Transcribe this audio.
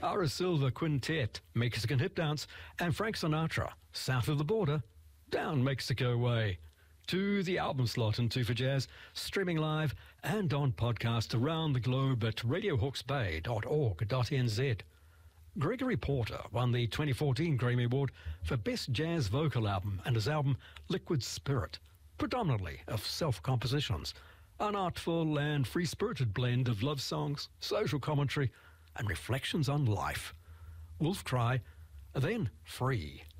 Ara Silva Quintet, Mexican Hip Dance, and Frank Sinatra, South of the Border, Down Mexico Way. To the album slot in 2 for Jazz, streaming live and on podcast around the globe at radiohawksbay.org.nz. Gregory Porter won the 2014 Grammy Award for Best Jazz Vocal Album and his album Liquid Spirit, predominantly of self-compositions, an artful and free-spirited blend of love songs, social commentary and reflections on life. Wolf Cry, then Free.